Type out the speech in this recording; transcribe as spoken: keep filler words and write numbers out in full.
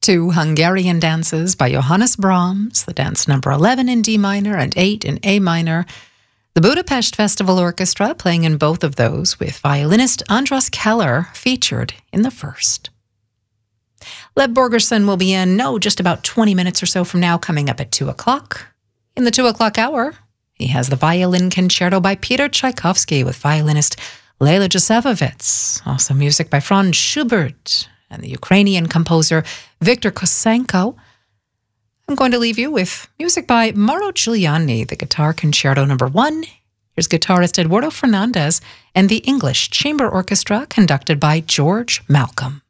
two Hungarian dances by Johannes Brahms, the dance number eleven in D minor and eight in A minor. The Budapest Festival Orchestra playing in both of those, with violinist Andras Keller featured in the first. Leb Borgerson will be in, no, just about twenty minutes or so from now, coming up at two o'clock. In the two o'clock hour, he has the Violin Concerto by Peter Tchaikovsky with violinist Leila Josefovitz. Also music by Franz Schubert and the Ukrainian composer Viktor Kosenko. I'm going to leave you with music by Mauro Giuliani, the Guitar Concerto number one. Here's guitarist Eduardo Fernandez and the English Chamber Orchestra conducted by George Malcolm.